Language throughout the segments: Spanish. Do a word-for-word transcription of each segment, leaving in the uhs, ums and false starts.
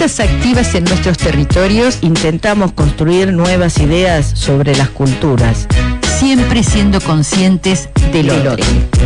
escuchas activas en nuestros territorios, intentamos construir nuevas ideas sobre las culturas, siempre siendo conscientes del otro.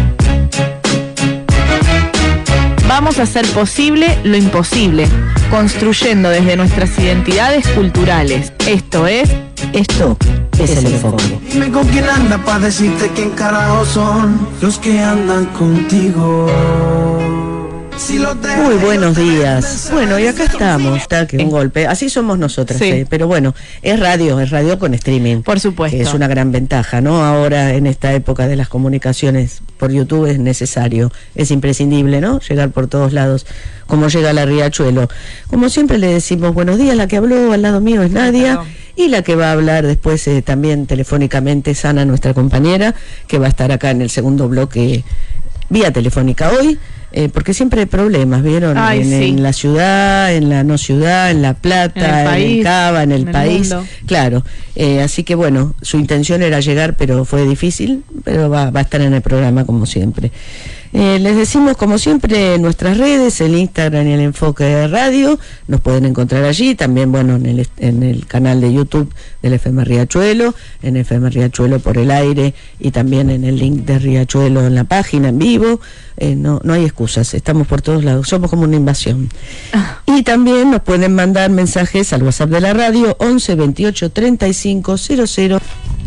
Vamos a hacer posible lo imposible, construyendo desde nuestras identidades culturales. Esto es... Esto es, es el enfoque. Dime con quién anda para decirte quién carajo son los que andan contigo. Si lo te Muy buenos días. Bueno, y acá estamos, está que un golpe. Así somos nosotras, Sí. eh, pero bueno, es radio, es radio con streaming. Por supuesto. Que es una gran ventaja, ¿no? Ahora, en esta época de las comunicaciones por YouTube, es necesario, es imprescindible, ¿no? Llegar por todos lados, como llega la Riachuelo. Como siempre le decimos, buenos días, la que habló al lado mío es Nadia. Y la que va a hablar después eh, también telefónicamente es Ana, nuestra compañera, que va a estar acá en el segundo bloque vía telefónica hoy, eh, porque siempre hay problemas, ¿vieron? Ay, en, sí. en la ciudad, en la no ciudad, en La Plata, En el en país, el Cava, en el en el país. mundo. Claro, eh, así que bueno, su intención era llegar, pero fue difícil, pero va, va a estar en el programa como siempre. Eh, les decimos, como siempre, en nuestras redes, el Instagram y el Enfoque de Radio, nos pueden encontrar allí, también, bueno, en el, en el canal de YouTube del F M Riachuelo, en F M Riachuelo por el aire, y también en el link de Riachuelo en la página, en vivo. Eh, no, no hay excusas, estamos por todos lados, somos como una invasión. Ah. Y también nos pueden mandar mensajes al WhatsApp de la radio, once veintiocho treinta y cinco cero cero.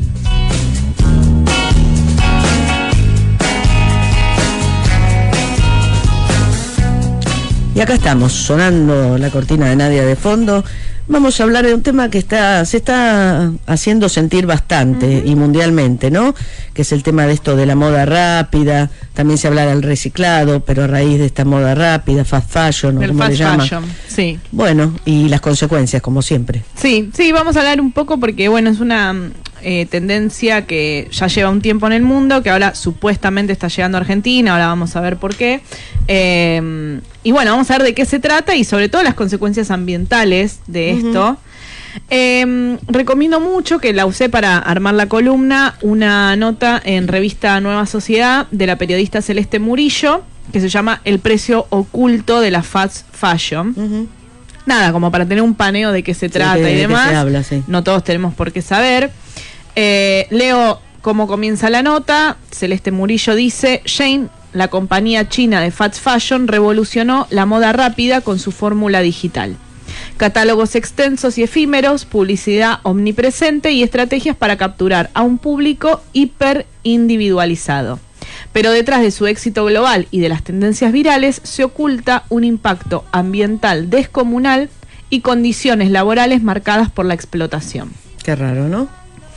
Y acá estamos, sonando la cortina de Nadia de fondo. Vamos a hablar de un tema que está se está haciendo sentir bastante, uh-huh. y mundialmente, ¿no? Que es el tema de esto de la moda rápida. También se habla del reciclado, pero a raíz de esta moda rápida, fast fashion, Del ¿cómo fast le llaman? fashion, sí. Bueno, y las consecuencias, como siempre. Sí, sí, vamos a hablar un poco porque, bueno, es una eh, tendencia que ya lleva un tiempo en el mundo, que ahora supuestamente está llegando a Argentina, ahora vamos a ver por qué. Eh, y bueno, vamos a ver de qué se trata y sobre todo las consecuencias ambientales de uh-huh. esto. Eh, recomiendo mucho, que la usé para armar la columna, una nota en revista Nueva Sociedad de la periodista Celeste Murillo, que se llama El precio oculto de la fast fashion. Uh-huh. Nada, como para tener un paneo de qué se trata, sí, de, y demás. De qué se habla, sí. No todos tenemos por qué saber. Eh, leo cómo comienza la nota. Celeste Murillo dice: Shein, la compañía china de fast fashion, revolucionó la moda rápida con su fórmula digital. Catálogos extensos y efímeros, publicidad omnipresente y estrategias para capturar a un público hiper individualizado. Pero detrás de su éxito global y de las tendencias virales se oculta un impacto ambiental descomunal y condiciones laborales marcadas por la explotación. Qué raro, ¿no?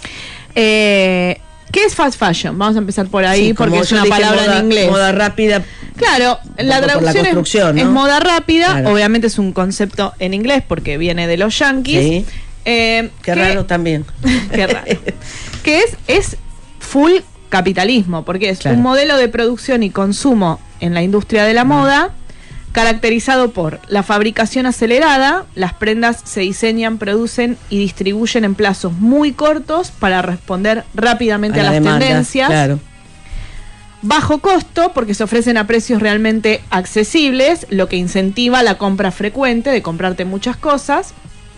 Eh, ¿Qué es fast fashion? Vamos a empezar por ahí, sí, porque es una dije, palabra moda, en inglés. Moda rápida. Claro, la traducción la es, ¿no? es moda rápida, claro. Obviamente es un concepto en inglés porque viene de los yanquis. Sí. Eh, Qué que, raro también. Qué raro. Que es, es full capitalismo, porque es claro. un modelo de producción y consumo en la industria de la moda, caracterizado por la fabricación acelerada. Las prendas se diseñan, producen y distribuyen en plazos muy cortos para responder rápidamente a, a las demanda, tendencias. Claro. Bajo costo, porque se ofrecen a precios realmente accesibles, lo que incentiva la compra frecuente, de comprarte muchas cosas.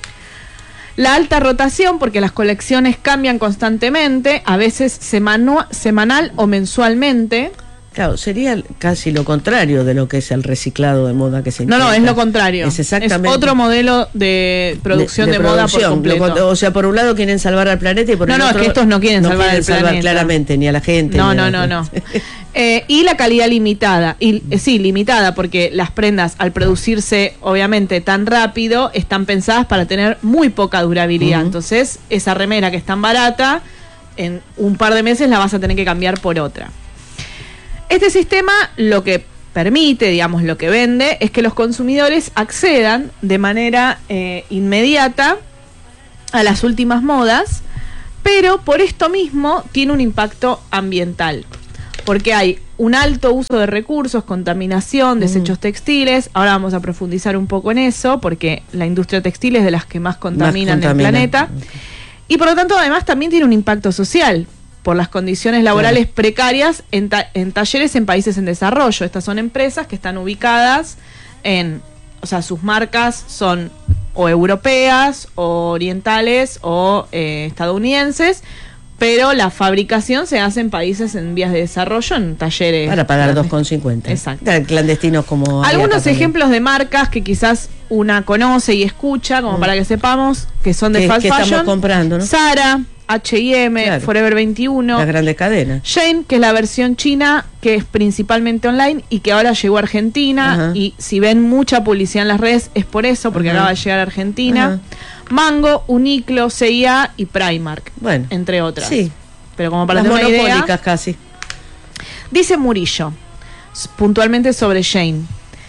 La alta rotación, porque las colecciones cambian constantemente, a veces semanu- semanal o mensualmente. Claro, sería casi lo contrario de lo que es el reciclado de moda que se intenta. No, no, es lo contrario. Es exactamente. Es otro modelo de producción de, de, de moda producción, por completo. Lo, o sea, por un lado quieren salvar al planeta y por no, el no, otro... No, no, es que estos no quieren no salvar quieren al salvar planeta. claramente, ni a la gente. No, ni no, a no, no. Eh, y la calidad limitada. Y, eh, sí, limitada, porque las prendas, al producirse, obviamente, tan rápido, están pensadas para tener muy poca durabilidad. Uh-huh. Entonces, esa remera que es tan barata, en un par de meses la vas a tener que cambiar por otra. Este sistema lo que permite, digamos, lo que vende, es que los consumidores accedan de manera eh, inmediata a las últimas modas, pero por esto mismo tiene un impacto ambiental, porque hay un alto uso de recursos, contaminación, desechos mm. textiles. Ahora vamos a profundizar un poco en eso, porque la industria textil es de las que más contaminan más contamina. el planeta. Y por lo tanto, además, también tiene un impacto social, por las condiciones laborales claro. precarias en, ta- en talleres en países en desarrollo. Estas son empresas que están ubicadas en, o sea, sus marcas son o europeas, o orientales, o eh, estadounidenses, pero la fabricación se hace en países en vías de desarrollo, en talleres. Para pagar dos con cincuenta. Exacto. Clandestinos como... Algunos ejemplos de marcas que quizás una conoce y escucha, como mm. para que sepamos, que son de ¿Qué, fast qué fashion. Estamos comprando, ¿no? Zara, H y M, claro. Forever veintiuno. Las grandes cadenas. Shein, que es la versión china, que es principalmente online y que ahora llegó a Argentina. Ajá. Y si ven mucha publicidad en las redes es por eso, porque Ajá. acaba de llegar a Argentina. Ajá. Mango, Uniqlo, C y A y Primark, bueno, entre otras. Sí. Pero como para las tener una idea, casi. Dice Murillo, puntualmente sobre Shein.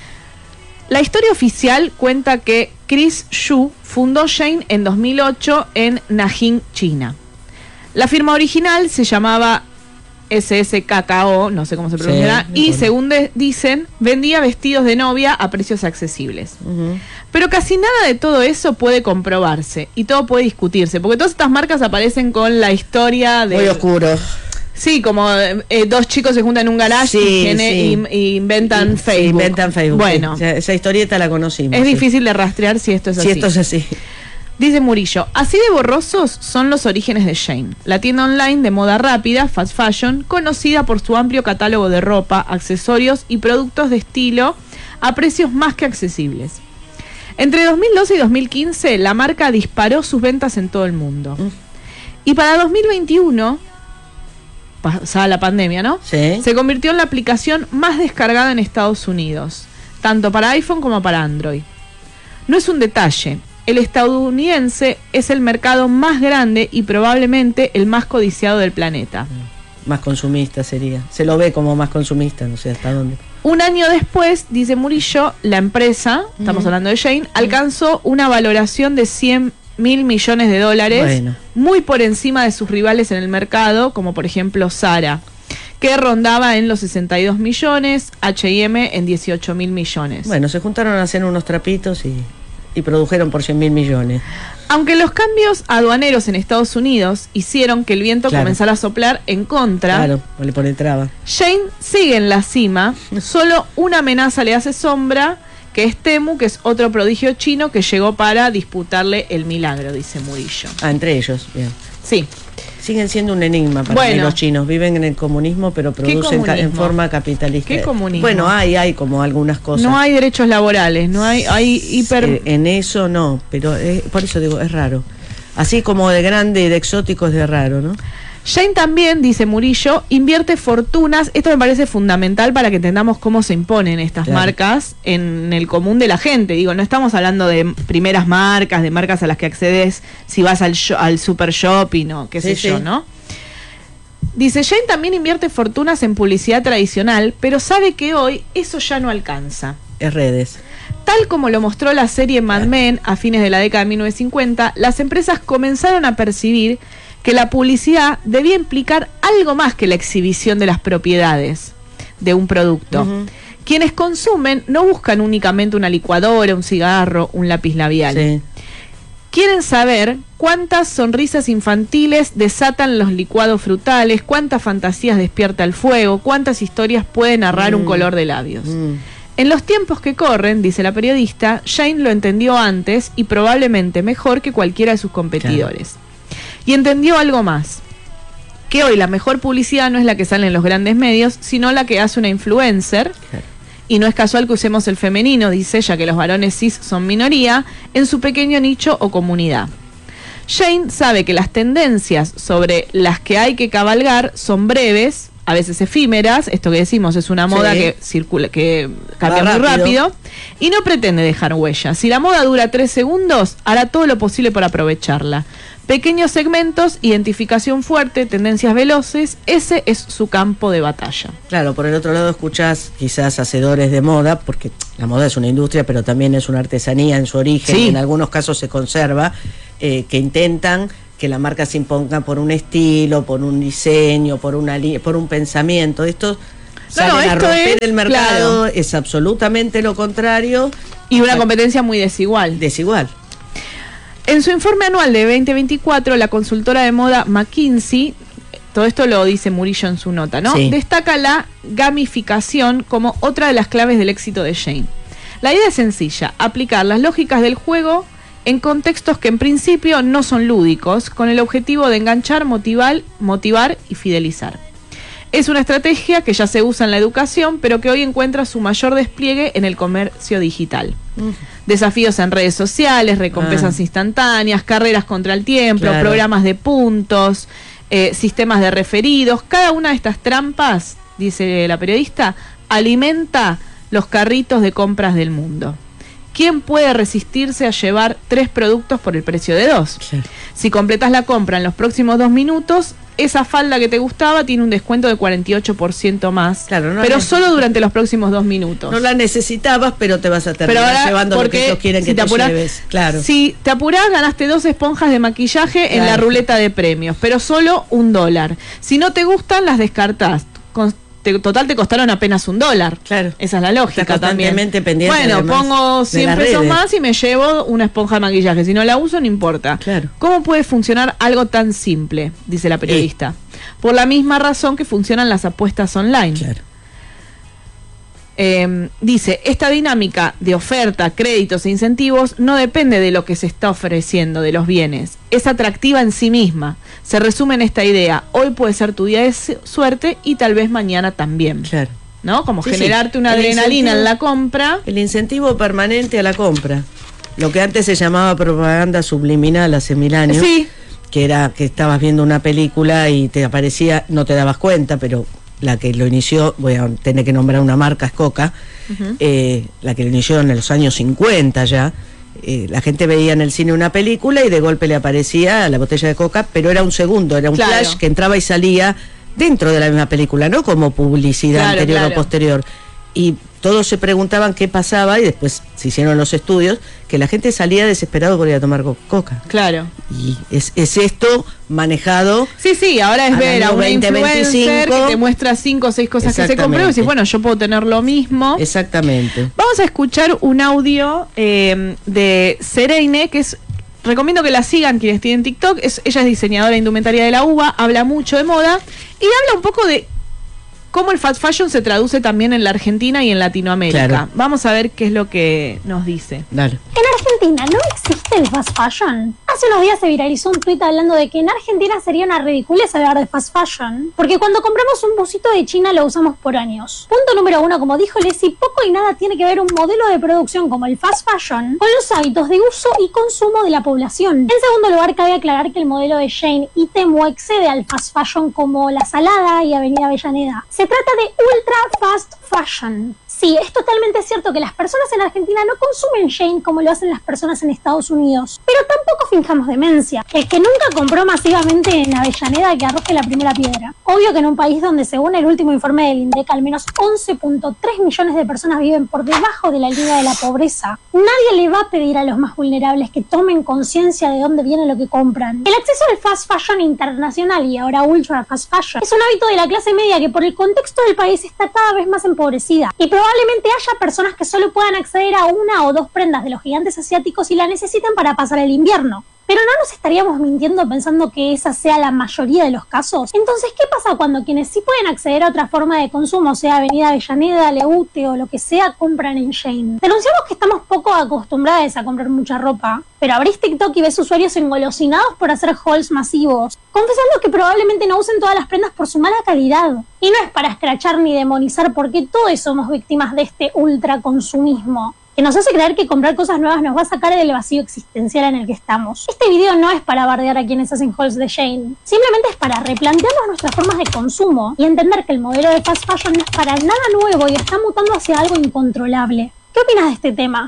La historia oficial cuenta que Chris Xu fundó Shein en dos mil ocho en Nanjing, China. La firma original se llamaba S S K K O, no sé cómo se pronunciará, sí, y según de, dicen, vendía vestidos de novia a precios accesibles. Uh-huh. Pero casi nada de todo eso puede comprobarse y todo puede discutirse, porque todas estas marcas aparecen con la historia de... Muy oscuro. Sí, como eh, dos chicos se juntan en un garage sí, y, gene, sí. y, y inventan sí, Facebook. Sí, inventan Facebook. Bueno, sí. Esa historieta la conocimos. Es sí. difícil de rastrear si esto es si así. Si esto es así. Dice Murillo, así de borrosos son los orígenes de Shein, la tienda online de moda rápida, fast fashion, conocida por su amplio catálogo de ropa, accesorios y productos de estilo a precios más que accesibles. Entre dos mil doce y dos mil quince, la marca disparó sus ventas en todo el mundo. Mm. Y para dos mil veintiuno, pasada la pandemia, ¿no? Sí. Se convirtió en la aplicación más descargada en Estados Unidos, tanto para iPhone como para Android. No es un detalle. El estadounidense es el mercado más grande y probablemente el más codiciado del planeta. Más consumista sería. Se lo ve como más consumista, no sé hasta dónde. Un año después, dice Murillo, la empresa, uh-huh. estamos hablando de Shein, uh-huh. alcanzó una valoración de cien mil millones de dólares, bueno. muy por encima de sus rivales en el mercado, como por ejemplo Zara, que rondaba en los sesenta y dos millones, H y M en dieciocho mil millones. Bueno, se juntaron a hacer unos trapitos y... y produjeron por cien mil millones. Aunque los cambios aduaneros en Estados Unidos hicieron que el viento claro. comenzara a soplar en contra, claro, le pone traba. Shein sigue en la cima, solo una amenaza le hace sombra, que es Temu, que es otro prodigio chino que llegó para disputarle el milagro, dice Murillo. Ah, entre ellos, bien. Sí. Siguen siendo un enigma para bueno, mí los chinos. Viven en el comunismo, pero producen ca- en forma capitalista. ¿Qué comunismo? Bueno, hay, hay como algunas cosas. No hay derechos laborales, no hay, hay hiper... Eh, en eso no, pero eh, por eso digo, es raro. Así como de grande y de exótico es de raro, ¿no? Shein también, dice Murillo, invierte fortunas. Esto me parece fundamental para que entendamos cómo se imponen estas claro. marcas en el común de la gente. Digo, no estamos hablando de primeras marcas, de marcas a las que accedes si vas al, show, al super shopping o qué sé sí, yo, sí. ¿no? Dice, Shein también invierte fortunas en publicidad tradicional, pero sabe que hoy eso ya no alcanza. Es redes. Tal como lo mostró la serie Mad Men a fines de la década de mil novecientos cincuenta, las empresas comenzaron a percibir que la publicidad debía implicar algo más que la exhibición de las propiedades de un producto. Uh-huh. Quienes consumen no buscan únicamente una licuadora, un cigarro, un lápiz labial. Sí. Quieren saber cuántas sonrisas infantiles desatan los licuados frutales, cuántas fantasías despierta el fuego, cuántas historias puede narrar mm. un color de labios. Mm. En los tiempos que corren, dice la periodista, Shein lo entendió antes y probablemente mejor que cualquiera de sus competidores. Claro. Y entendió algo más, que hoy la mejor publicidad no es la que sale en los grandes medios, sino la que hace una influencer. Claro. Y no es casual que usemos el femenino, dice ella, que los varones cis son minoría, en su pequeño nicho o comunidad. Shein sabe que las tendencias sobre las que hay que cabalgar son breves, a veces efímeras, esto que decimos es una moda sí. que circula, que cambia muy rápido, y no pretende dejar huella. Si la moda dura tres segundos, hará todo lo posible por aprovecharla. Pequeños segmentos, identificación fuerte, tendencias veloces, ese es su campo de batalla. Claro, por el otro lado escuchás quizás hacedores de moda, porque la moda es una industria, pero también es una artesanía en su origen, sí. y en algunos casos se conserva, eh, que intentan que la marca se imponga por un estilo, por un diseño, por una li- por un pensamiento. Esto sale no, no, a romper es, el mercado, claro. es absolutamente lo contrario. Y una competencia muy desigual. Desigual. En su informe anual de veinte veinticuatro, la consultora de moda McKinsey, todo esto lo dice Murillo en su nota, ¿no? Sí. Destaca la gamificación como otra de las claves del éxito de Shein. La idea es sencilla, aplicar las lógicas del juego en contextos que en principio no son lúdicos, con el objetivo de enganchar, motivar, motivar y fidelizar. Es una estrategia que ya se usa en la educación, pero que hoy encuentra su mayor despliegue en el comercio digital. Uh. Desafíos en redes sociales, recompensas ah. instantáneas, carreras contra el tiempo, claro. programas de puntos, eh, sistemas de referidos. Cada una de estas trampas, dice la periodista, alimenta los carritos de compras del mundo. ¿Quién puede resistirse a llevar tres productos por el precio de dos? Sí. Si completas la compra en los próximos dos minutos, esa falda que te gustaba tiene un descuento de cuarenta y ocho por ciento más, claro, no pero solo durante los próximos dos minutos. No la necesitabas, pero te vas a terminar ahora, llevando lo que ellos quieren si que te, te apurás, lleves. Claro. Si te apurás, ganaste dos esponjas de maquillaje claro. en la ruleta de premios, pero solo un dólar. Si no te gustan, las descartás. Con, Te, total te costaron apenas un dólar. Claro. Esa es la lógica también. Pendiente bueno, pongo cien pesos más y me llevo una esponja de maquillaje. Si no la uso, no importa. Claro. ¿Cómo puede funcionar algo tan simple? Dice la periodista. Sí. Por la misma razón que funcionan las apuestas online. Claro. Eh, dice, esta dinámica de oferta, créditos e incentivos no depende de lo que se está ofreciendo, de los bienes. Es atractiva en sí misma. Se resume en esta idea: hoy puede ser tu día de suerte y tal vez mañana también. Claro. ¿No? Como sí, generarte sí. una el adrenalina en la compra. El incentivo permanente a la compra. Lo que antes se llamaba propaganda subliminal hace mil años. Sí. Que era que estabas viendo una película y te aparecía, no te dabas cuenta, pero la que lo inició, voy a tener que nombrar una marca, es Coca, uh-huh. eh, la que lo inició en los años cincuenta ya. Eh, la gente veía en el cine una película y de golpe le aparecía la botella de Coca, pero era un segundo, era un claro. flash que entraba y salía dentro de la misma película, no como publicidad claro, anterior claro. o posterior. Y todos se preguntaban qué pasaba, y después se hicieron los estudios, que la gente salía desesperado por ir a tomar Coca. Claro. Y es, es esto manejado. Sí, sí, ahora es ver a una veinte, influencer veinticinco, que te muestra cinco o seis cosas que se compró y decís, bueno, yo puedo tener lo mismo. Exactamente. Vamos a escuchar un audio eh, de Serene, que es... Recomiendo que la sigan quienes tienen TikTok. Es, ella es diseñadora de indumentaria de la uva, habla mucho de moda y habla un poco de cómo el fast fashion se traduce también en la Argentina y en Latinoamérica. Claro. Vamos a ver qué es lo que nos dice. Dale. En Argentina no existe el fast fashion. Hace unos días se viralizó un tuit hablando de que en Argentina sería una ridiculez hablar de fast fashion, porque cuando compramos un busito de China lo usamos por años. Punto número uno, como dijo Leslie, poco y nada tiene que ver un modelo de producción como el fast fashion con los hábitos de uso y consumo de la población. En segundo lugar, cabe aclarar que el modelo de Shein y Temu excede al fast fashion como La Salada y Avenida Avellaneda. Se trata de ultra fast fashion. Sí, es totalmente cierto que las personas en Argentina no consumen Shein como lo hacen las personas en Estados Unidos, pero tampoco finjamos demencia. El que nunca compró masivamente en Avellaneda, que arroje la primera piedra. Obvio que en un país donde, según el último informe del INDEC, al menos once punto tres millones de personas viven por debajo de la línea de la pobreza, nadie le va a pedir a los más vulnerables que tomen conciencia de dónde viene lo que compran. El acceso al fast fashion internacional y ahora ultra fast fashion es un hábito de la clase media que por el contexto del país está cada vez más empobrecida, y probablemente haya personas que solo puedan acceder a una o dos prendas de los gigantes asiáticos y la necesiten para pasar el invierno. Pero ¿no nos estaríamos mintiendo pensando que esa sea la mayoría de los casos? Entonces, ¿qué pasa cuando quienes sí pueden acceder a otra forma de consumo, sea Avenida Avellaneda, Leute o lo que sea, compran en Shein? Denunciamos que estamos poco acostumbradas a comprar mucha ropa, pero abrís TikTok y ves usuarios engolosinados por hacer hauls masivos, confesando que probablemente no usen todas las prendas por su mala calidad. Y no es para escrachar ni demonizar, porque todos somos víctimas de este ultraconsumismo, que nos hace creer que comprar cosas nuevas nos va a sacar del vacío existencial en el que estamos. Este video no es para bardear a quienes hacen hauls de Shein, simplemente es para replantearnos nuestras formas de consumo y entender que el modelo de fast fashion no es para nada nuevo y está mutando hacia algo incontrolable. ¿Qué opinas de este tema?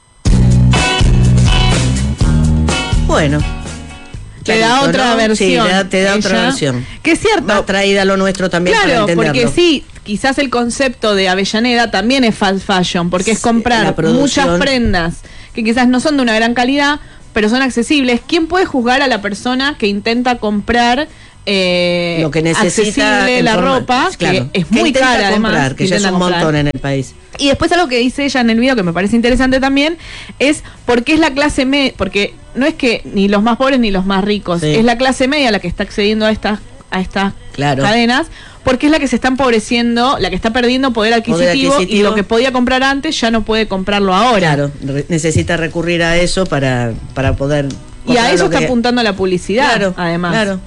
Bueno, te da otra ¿no? versión. Sí, te da, te da ella, otra versión. Que es cierto. Más traída a lo nuestro también. Claro, para entenderlo. Porque sí, quizás el concepto de Avellaneda también es fast fashion, porque es comprar muchas prendas que quizás no son de una gran calidad, pero son accesibles. ¿Quién puede juzgar a la persona que intenta comprar eh, lo que necesita accesible la forma, ropa, claro, que es muy que cara comprar, además, que ya es un comprar. montón en el país? Y después algo que dice ella en el video que me parece interesante también es por qué es la clase media, porque no es que ni los más pobres ni los más ricos, sí. Es la clase media la que está accediendo a estas a estas claro. cadenas, porque es la que se está empobreciendo, la que está perdiendo poder adquisitivo, poder adquisitivo. Y lo que podía comprar antes ya no puede comprarlo ahora. Claro, re- necesita recurrir a eso para, para poder... Y a eso lo que- está apuntando la publicidad, Claro, además. Claro.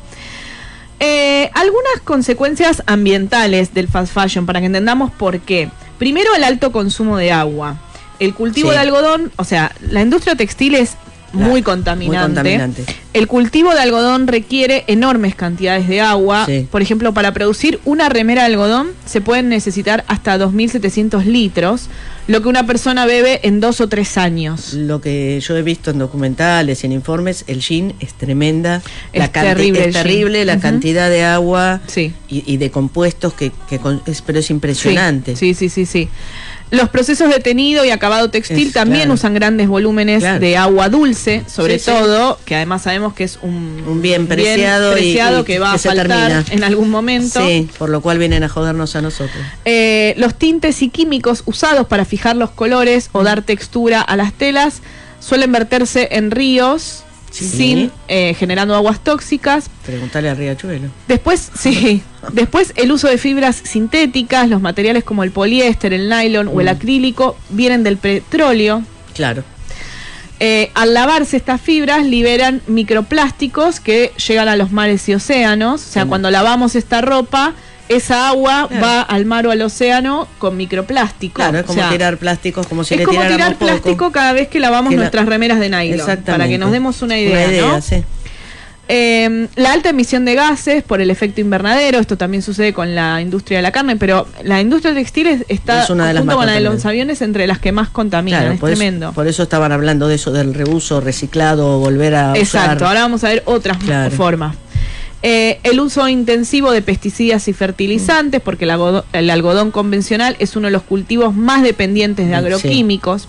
Eh, algunas consecuencias ambientales del fast fashion, para que entendamos por qué. Primero, el alto consumo de agua. El cultivo Sí. de algodón, o sea, la industria textil es Claro, muy contaminante. muy contaminante. El cultivo de algodón requiere enormes cantidades de agua. Sí. Por ejemplo, para producir una remera de algodón se pueden necesitar hasta dos mil setecientos litros, lo que una persona bebe en dos o tres años. Lo que yo he visto en documentales y en informes, el jean es tremenda. Es la canti- terrible el Es terrible jean. la Ujú. cantidad de agua Sí. y, y de compuestos que, que con- es, pero es impresionante. Sí, sí, sí, sí. Los procesos de tenido y acabado textil Es, también claro. usan grandes volúmenes Claro. de agua dulce, sobre Sí, sí. todo, que además sabemos que es un, Un bien preciado y- preciado y que va que a se faltar termina. en algún momento. Sí, por lo cual vienen a jodernos a nosotros. Eh, los tintes y químicos usados para fijar los colores o dar textura a las telas suelen verterse en ríos, Sí. sin eh, generando aguas tóxicas. Preguntale a Riachuelo. Después, sí, después el uso de fibras sintéticas, los materiales como el poliéster, el nylon o el Mm. acrílico vienen del petróleo. Claro. Eh, al lavarse estas fibras liberan microplásticos que llegan a los mares y océanos. O sea, Sí. cuando lavamos esta ropa, esa agua Claro. va al mar o al océano con microplástico. Claro, es O como sea, tirar plásticos, como si es le como tiráramos tirar poco. plástico cada vez que lavamos Que la- nuestras remeras de nylon. Exactamente. Para que nos demos una idea, Una idea, ¿no? sí. Eh, la alta emisión de gases por el efecto invernadero, esto también sucede con la industria de la carne, pero la industria textil es- está Es una de las junto más con la de los contaminantes. aviones entre las que más contaminan, Claro, es por eso, tremendo. por eso estaban hablando de eso, del reuso, reciclado, volver a Exacto, usar. ahora vamos a ver otras Claro. formas. Eh, el uso intensivo de pesticidas y fertilizantes, porque el algodón, el algodón convencional es uno de los cultivos más dependientes de Sí. agroquímicos.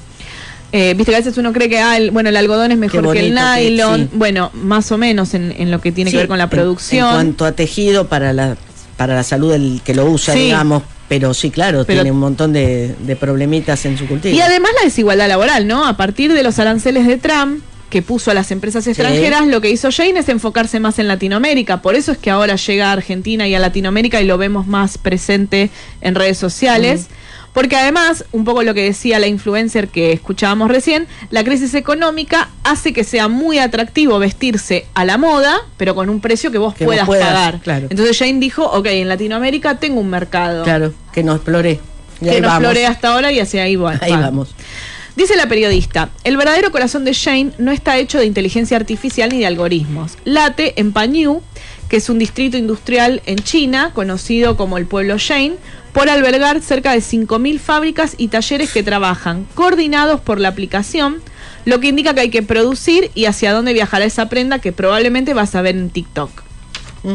Eh, Viste que a veces uno cree que ah, el, bueno, el algodón es mejor que el bonito que- nylon. sí. Bueno, más o menos en, en lo que tiene Sí, que ver con la en- producción. En, cuanto a tejido, para la, para la salud del que lo usa, Sí. digamos. Pero sí, claro, Pero- tiene un montón de, de problemitas en su cultivo. Y además la desigualdad laboral, ¿no? A partir de los aranceles de Trump, que puso a las empresas extranjeras, lo que hizo Jane es enfocarse más en Latinoamérica. Por eso es que ahora llega a Argentina y a Latinoamérica y lo vemos más presente en redes sociales. Porque además, un poco lo que decía la influencer que escuchábamos recién, la crisis económica hace que sea muy atractivo vestirse a la moda, pero con un precio que vos Que vos puedas puedas, pagar. claro. Entonces Jane dijo, ok, en Latinoamérica tengo un mercado Claro, que no exploré. Y que ahí no vamos. exploré hasta ahora y hacia ahí, va- Ahí va. vamos. Dice la periodista, el verdadero corazón de Shane no está hecho de inteligencia artificial ni de algoritmos. Late en Panyu, que es un distrito industrial en China, conocido como el pueblo Shane, por albergar cerca de cinco mil fábricas y talleres que trabajan coordinados por la aplicación, lo que indica que hay que producir y hacia dónde viajará esa prenda que probablemente vas a ver en TikTok. Mm.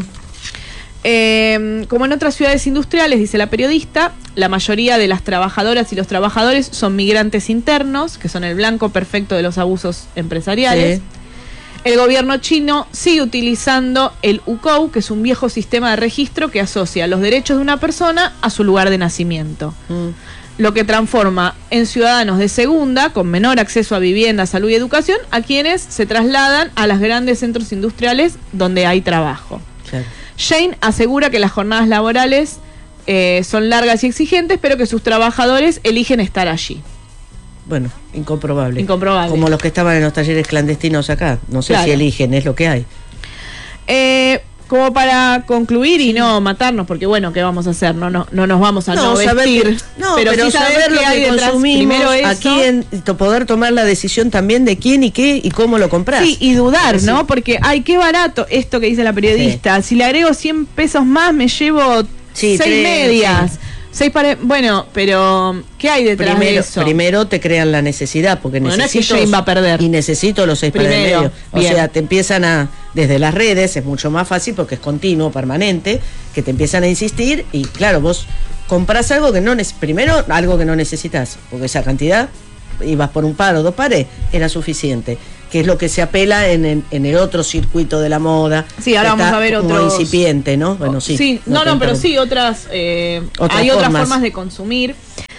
Eh, como en otras ciudades industriales, dice la periodista, la mayoría de las trabajadoras y los trabajadores son migrantes internos, que son el blanco perfecto de los abusos empresariales. Sí. El gobierno chino sigue utilizando el U C O U, que es un viejo sistema de registro que asocia los derechos de una persona a su lugar de nacimiento, Mm. lo que transforma en ciudadanos de segunda, con menor acceso a vivienda, salud y educación, a quienes se trasladan a los grandes centros industriales donde hay trabajo. Claro. Shane asegura que las jornadas laborales eh, son largas y exigentes, pero que sus trabajadores eligen estar allí. Bueno, incomprobable. Incomprobable. Como los que estaban en los talleres clandestinos acá. No sé Claro. si eligen, es lo que hay. Eh, como para concluir y no matarnos, porque bueno, ¿qué vamos a hacer? No, no, no nos vamos a no, saber vestir. que- no, pero, sí saber qué lo hay que detrás. consumimos, Primero eso. aquí en, to- poder tomar la decisión también de quién y qué y cómo lo compras. Sí, y dudar, Sí. ¿no? Porque, ay, qué barato esto que dice la periodista. Si le agrego cien pesos más, me llevo Sí, seis tres, medias. sí. Seis pares. Bueno, pero, ¿qué hay detrás de Primero, eso? primero te crean la necesidad, porque Bueno, no es necesito. que Jane va a perder. Y necesito los seis pares de Primero, medio. O bien. sea, te empiezan a. Desde las redes es mucho más fácil porque es continuo, permanente, que te empiezan a insistir y claro, vos compras algo que no neces primero algo que no necesitas, porque esa cantidad, ibas por un par o dos pares, era suficiente. Que es lo que se apela en, en, en el otro circuito de la moda. Sí, ahora que vamos está a ver como otros- incipiente, ¿no? Bueno, sí. Sí, no, te no, pero interrumpo. sí, otras, eh, Otras hay otras formas. formas de consumir.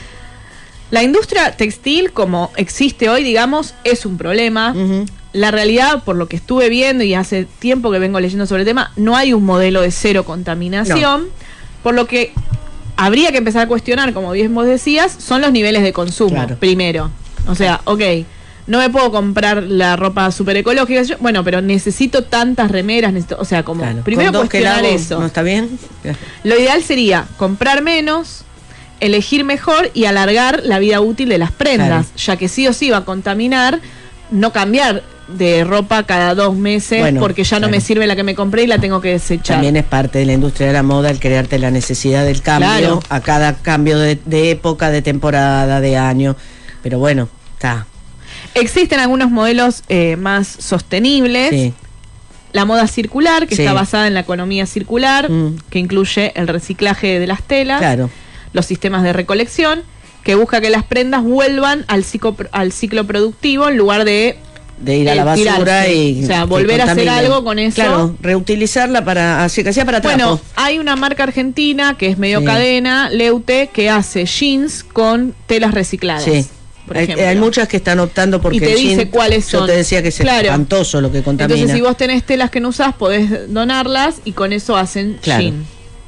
La industria textil, como existe hoy, digamos, es un problema. Ujú. La realidad, por lo que estuve viendo y hace tiempo que vengo leyendo sobre el tema, no hay un modelo de cero contaminación. Por lo que habría que empezar a cuestionar, como bien vos decías, son los niveles de consumo, claro. primero. O sea, ok, no me puedo comprar la ropa súper ecológica, yo, bueno, pero necesito tantas remeras, necesito, o sea, como claro. primero cuestionar eso. ¿No está bien? Lo ideal sería comprar menos, elegir mejor y alargar la vida útil de las prendas, claro. ya que sí o sí va a contaminar, no cambiar de ropa cada dos meses bueno, porque ya no claro. me sirve la que me compré y la tengo que desechar. También es parte de la industria de la moda el crearte la necesidad del cambio claro. a cada cambio de, de época, de temporada, de año. Pero bueno, está. Existen algunos modelos eh, más sostenibles. Sí. La moda circular, que sí. está basada en la economía circular, mm. que incluye el reciclaje de las telas, claro. los sistemas de recolección, que busca que las prendas vuelvan al ciclo, al ciclo productivo en lugar de de ir a la basura tirarse. y o sea, volver a hacer algo con eso. Claro, reutilizarla para así que sea para trapo. Bueno, hay una marca argentina que es medio sí. cadena, Leute, que hace jeans con telas recicladas. Sí. Por hay, hay muchas que están optando porque y te dice jean, cuáles son. Yo te decía que es claro. espantoso lo que contamina. Entonces, si vos tenés telas que no usás, podés donarlas y con eso hacen claro. jean.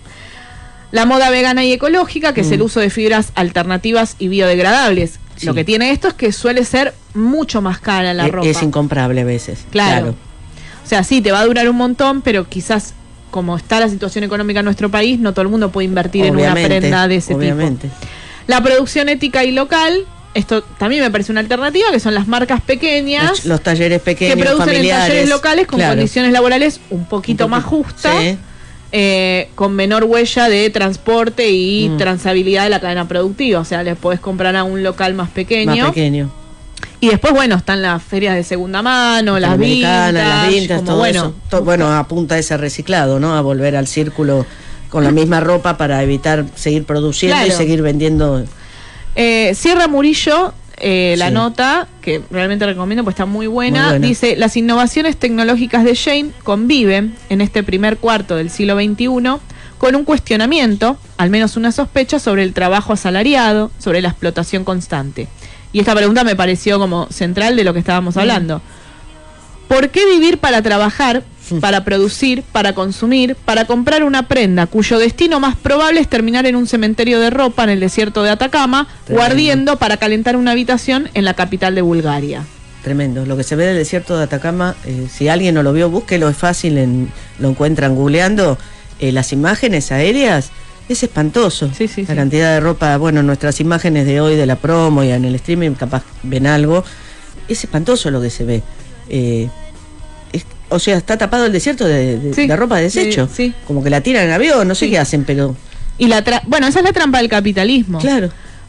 La moda vegana y ecológica, que mm. es el uso de fibras alternativas y biodegradables. Sí. Lo que tiene esto es que suele ser mucho más cara la es, ropa. Es incomparable a veces. Claro. claro. O sea, sí, te va a durar un montón, pero quizás como está la situación económica en nuestro país, no todo el mundo puede invertir obviamente, en una prenda de ese obviamente. tipo. La producción ética y local, esto también me parece una alternativa, que son las marcas pequeñas. Los, los talleres pequeños, que producen familiares, en talleres locales con claro. condiciones laborales un poquito, un poquito más justas. Sí. Eh, con menor huella de transporte y mm. trazabilidad de la cadena productiva. O sea, les podés comprar a un local más pequeño. Más pequeño. Y después, bueno, están las ferias de segunda mano, las vintage, las vintage, como todo bueno, eso. Todo, bueno, apunta a ese reciclado, ¿no? A volver al círculo con la misma ropa para evitar seguir produciendo claro. y seguir vendiendo. Eh, Sierra Murillo, eh, la sí. nota, que realmente recomiendo, pues está muy buena, muy buena, dice, las innovaciones tecnológicas de Shein conviven en este primer cuarto del siglo veintiuno con un cuestionamiento, al menos una sospecha, sobre el trabajo asalariado, sobre la explotación constante. Y esta pregunta me pareció como central de lo que estábamos hablando. ¿Por qué vivir para trabajar, para producir, para consumir, para comprar una prenda cuyo destino más probable es terminar en un cementerio de ropa en el desierto de Atacama, Tremendo. o ardiendo para calentar una habitación en la capital de Bulgaria? Tremendo. Lo que se ve del desierto de Atacama, eh, si alguien no lo vio, búsquelo, es fácil, en, lo encuentran googleando. Eh, las imágenes aéreas, es espantoso. Sí, sí, la sí. cantidad de ropa, bueno, nuestras imágenes de hoy de la promo y en el streaming capaz ven algo. Es espantoso lo que se ve. Eh, es, o sea, está tapado el desierto de, de, sí, de ropa de desecho. Sí, sí. Como que la tiran en avión, no sé sí. qué hacen, pero... Y la tra bueno, esa es la trampa del capitalismo. Claro.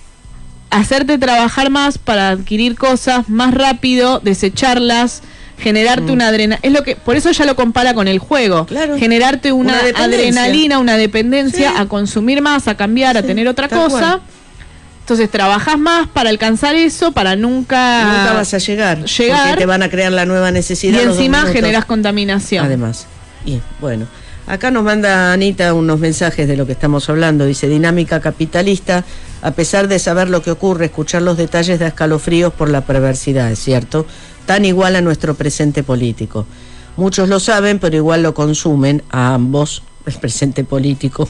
Hacerte trabajar más para adquirir cosas más rápido, desecharlas, generarte mm. una adrenalina. Es lo que, por eso ella lo compara con el juego. Claro. Generarte una, una adrenalina, una dependencia sí. a consumir más, a cambiar, sí, a tener otra cosa. Cual. Entonces trabajas más para alcanzar eso, para nunca... Nunca vas a llegar. Llegar. Porque te van a crear la nueva necesidad. Y encima generas contaminación. Además. Y bueno, acá nos manda Anita unos mensajes de lo que estamos hablando. Dice, dinámica capitalista, a pesar de saber lo que ocurre, escuchar los detalles da escalofríos por la perversidad, es cierto, tan igual a nuestro presente político. Muchos lo saben, pero igual lo consumen, a ambos, el presente político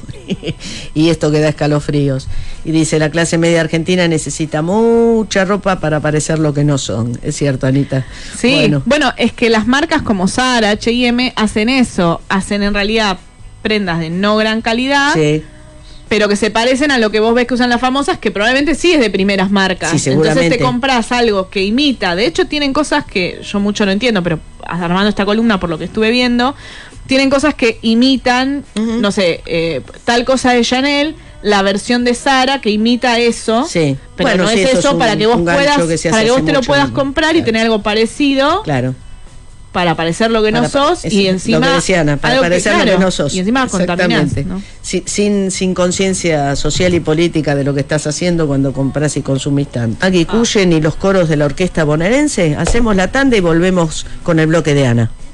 y esto que da escalofríos. Y dice, la clase media argentina necesita mucha ropa para parecer lo que no son. Es cierto, Anita. Sí, bueno, bueno es que las marcas como Zara, H y M hacen eso, hacen en realidad prendas de no gran calidad, sí. pero que se parecen a lo que vos ves que usan las famosas, que probablemente sí es de primeras marcas. Sí, seguramente. Entonces te compras algo que imita. De hecho, tienen cosas que yo mucho no entiendo, pero armando esta columna por lo que estuve viendo, tienen cosas que imitan, uh-huh. no sé, eh, tal cosa de Chanel, la versión de Zara que imita eso, sí. pero bueno, no sí, es eso, es un, para que vos puedas, que para que vos te lo puedas comprar claro. y tener algo parecido. Claro. Para parecer lo que no para, sos es, y encima lo que decían, para parecer que, claro, lo que no sos y encima contaminás, ¿no? sin, sin, sin conciencia social y política de lo que estás haciendo cuando compras y consumís tanto. Aquí Cuyen ah. y los coros de la orquesta bonaerense, hacemos la tanda y volvemos con el bloque de Ana.